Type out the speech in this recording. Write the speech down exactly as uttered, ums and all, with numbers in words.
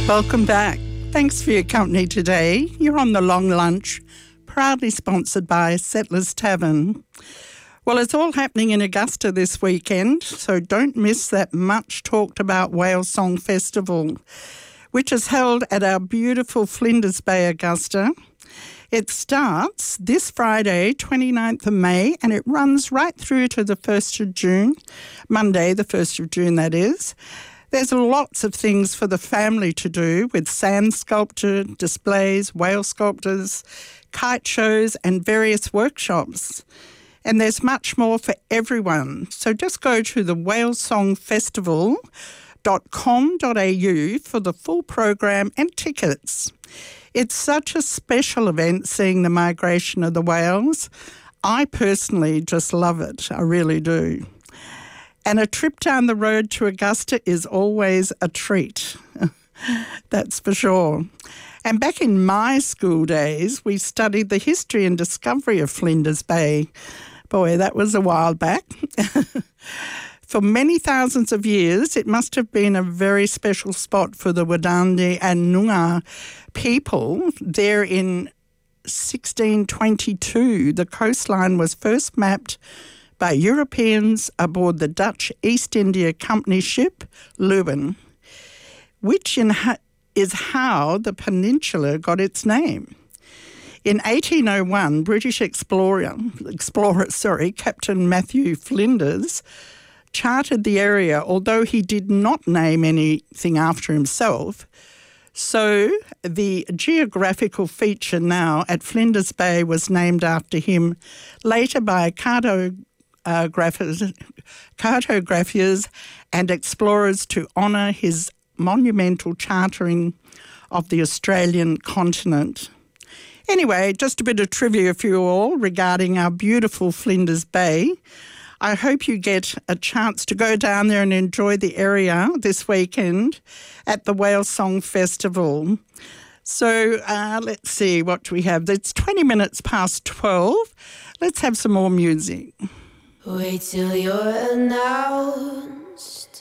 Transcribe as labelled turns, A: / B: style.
A: Welcome back. Thanks for your company today. You're on The Long Lunch, proudly sponsored by Settlers Tavern. Well, it's all happening in Augusta this weekend, so don't miss that much talked about Whale Song Festival, which is held at our beautiful Flinders Bay, Augusta. It starts this Friday, twenty-ninth of May, and it runs right through to the first of June, Monday, the first of June, that is. There's lots of things for the family to do with sand sculpture, displays, whale sculptors, kite shows and various workshops. And there's much more for everyone. So just go to the whale song festival dot com dot a u for the full program and tickets. It's such a special event seeing the migration of the whales. I personally just love it. I really do. And a trip down the road to Augusta is always a treat. That's for sure. And back in my school days, we studied the history and discovery of Flinders Bay. Boy, that was a while back. For many thousands of years, it must have been a very special spot for the Wadandi and Noongar people. There in sixteen twenty-two, the coastline was first mapped by Europeans aboard the Dutch East India Company ship Leuven, which in ha- is how the peninsula got its name. In eighteen oh one, British explorer, explorer sorry, Captain Matthew Flinders charted the area, although he did not name anything after himself. So the geographical feature now at Flinders Bay was named after him, later by cartographers, uh, cartographers and explorers to honour his monumental charting of the Australian continent. Anyway, just a bit of trivia for you all regarding our beautiful Flinders Bay. I hope you get a chance to go down there and enjoy the area this weekend at the Whale Song Festival. So uh, let's see, what do we have? It's twenty minutes past twelve. Let's have some more music.
B: Wait till you're announced